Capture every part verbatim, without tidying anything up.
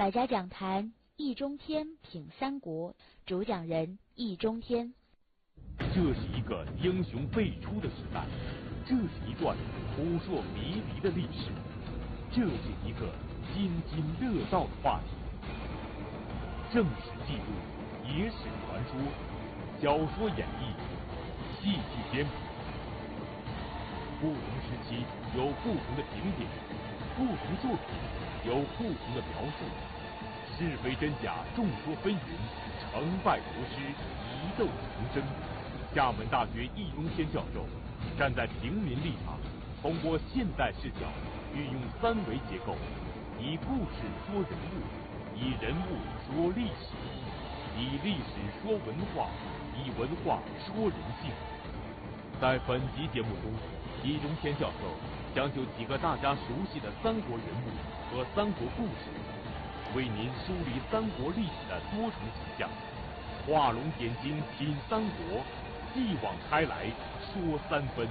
百家讲坛易中天品三国，主讲人易中天。 这是一个英雄辈出的时代，这是一段扑朔迷离的历史，这是一个津津乐道的话题。正史记录，野史传说，小说演绎，戏剧编谱。不同时期有不同的评点，不同作品有不同的描述，是非真假众说纷纭，成败得失疑窦丛生。厦门大学易中天教授站在平民立场，通过现代视角，运用三维结构，以故事说人物，以人物说历史，以历史说文化，以文化说人性。在本集节目中，易中天教授将就几个大家熟悉的三国人物和三国故事，为您梳理三国历史的多重景象，画龙点睛品三国，继往开来说三分。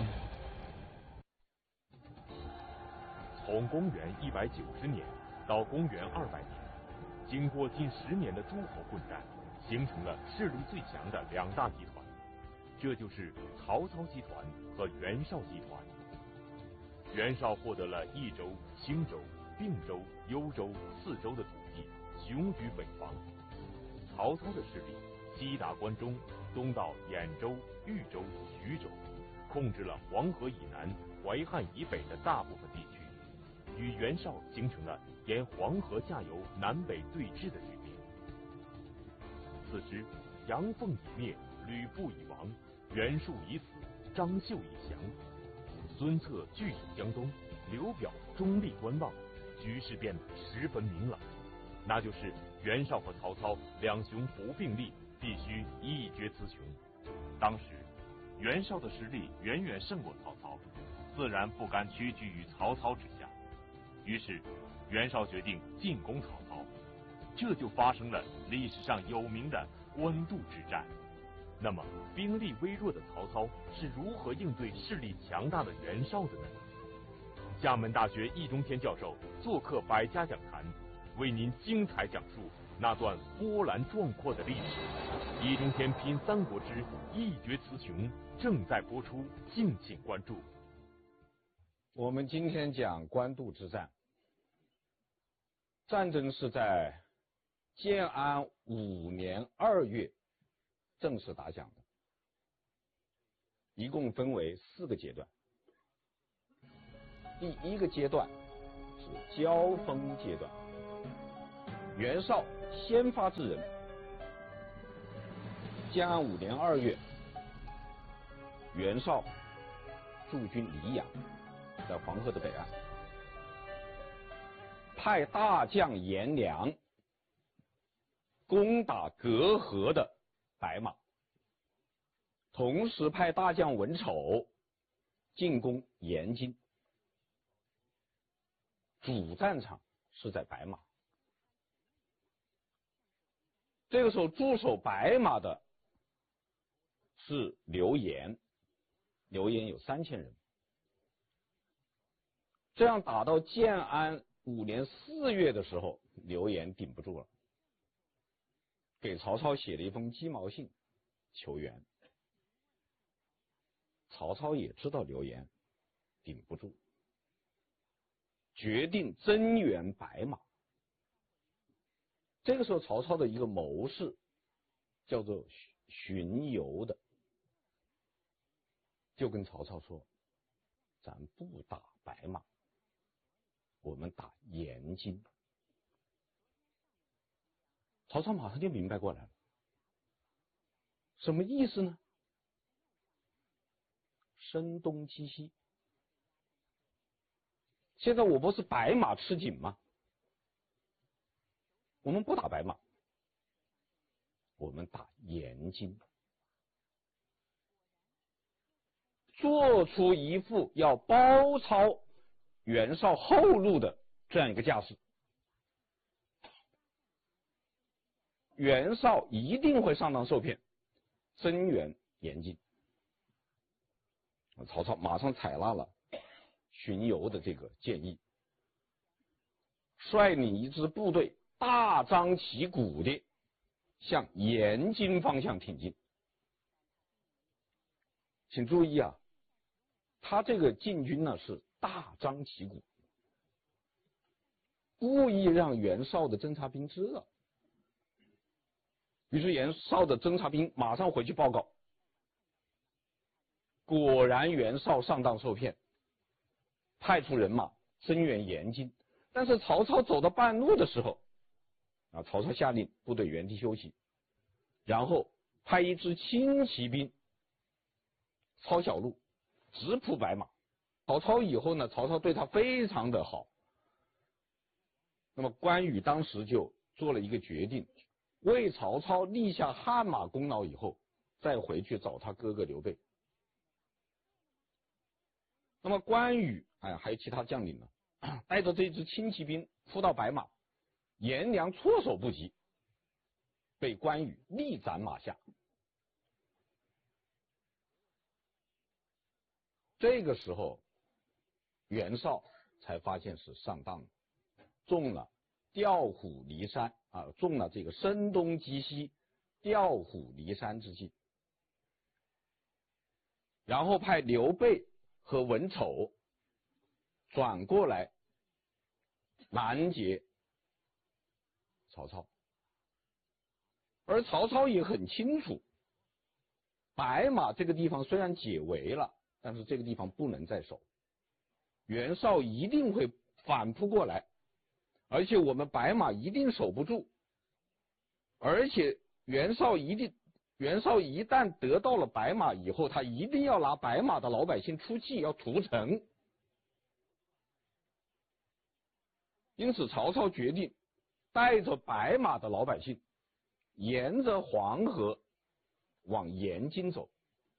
从公元一百九十年到公元二百年，经过近十年的诸侯混战，形成了势力最强的两大集团，这就是曹操集团和袁绍集团。袁绍获得了益州、青州、并州、幽州四州的土地，雄居北方。曹操的势力西达关中，东到兖州、豫州、徐州，控制了黄河以南、淮汉以北的大部分地区，与袁绍形成了沿黄河下游南北对峙的局面。此时，杨奉已灭，吕布已亡，袁术已死，张绣已降。孙策据守江东，刘表中立观望，局势变得十分明朗，那就是袁绍和曹操两雄不并立，必须一决雌雄。当时袁绍的实力远远胜过曹操，自然不敢屈居于曹操之下，于是袁绍决定进攻曹操，这就发生了历史上有名的官渡之战。那么兵力微弱的曹操是如何应对势力强大的袁绍的呢？厦门大学易中天教授做客百家讲坛，为您精彩讲述那段波澜壮阔的历史。易中天品三国之一决雌雄正在播出，敬请关注。 我们今天讲官渡之战，战争是在建安五年二月正式打响的，一共分为四个阶段。第一个阶段是交锋阶段，袁绍先发制人。建安五年二月，袁绍驻军黎阳，在黄河的北岸，派大将颜良攻打隔河的白马，同时派大将文丑进攻延津。主战场是在白马。这个时候驻守白马的是刘延，刘延有三千人。这样打到建安五年四月的时候，刘延顶不住了，给曹操写了一封鸡毛信求援。曹操也知道刘延顶不住，决定增援白马。这个时候曹操的一个谋士叫做荀攸的，就跟曹操说，咱不打白马，我们打延津。曹操马上就明白过来了，什么意思呢？声东击西。现在我不是白马吃紧吗？我们不打白马，我们打延津，做出一副要包抄袁绍后路的这样一个架势。袁绍一定会上当受骗，增援延津。曹操马上采纳了荀攸的这个建议，率领一支部队大张旗鼓的向延津方向挺进。请注意啊，他这个进军呢是大张旗鼓，故意让袁绍的侦察兵知道。于是袁绍的侦察兵马上回去报告，果然袁绍上当受骗，派出人马增援延津。但是曹操走到半路的时候，啊，曹操下令部队原地休息，然后派一支轻骑兵抄小路，直扑白马。曹操以后呢，曹操对他非常的好。那么关羽当时就做了一个决定，为曹操立下汗马功劳以后，再回去找他哥哥刘备。那么关羽，哎，还有其他将领呢，带着这支轻骑兵扑到白马，颜良措手不及，被关羽力斩马下。这个时候，袁绍才发现是上当了，中了调虎离山啊，中了这个声东击西、调虎离山之计。然后派刘备和文丑转过来拦截曹操，而曹操也很清楚，白马这个地方虽然解围了，但是这个地方不能再守，袁绍一定会反扑过来，而且我们白马一定守不住，而且袁绍一定袁绍一旦得到了白马以后，他一定要拿白马的老百姓出气，要屠城。因此曹操决定带着白马的老百姓沿着黄河往延津走。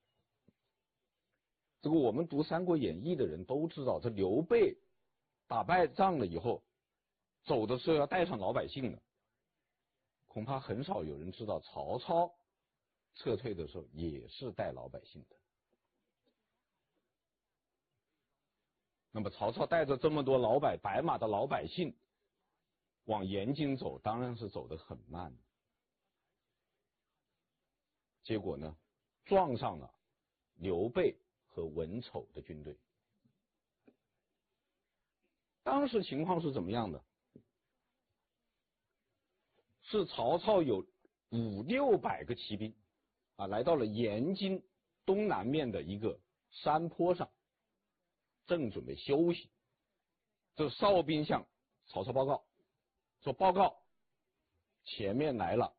这个我们读《三国演义》的人都知道，这刘备打败仗了以后，走的时候要带上老百姓的。恐怕很少有人知道，曹操撤退的时候也是带老百姓的。那么曹操带着这么多老百白马的老百姓往延津走，当然是走得很慢。结果呢，撞上了刘备和文丑的军队。当时情况是怎么样的？是曹操有五六百个骑兵啊，来到了延津东南面的一个山坡上，正准备休息。这哨兵向曹操报告说：“报告，前面来了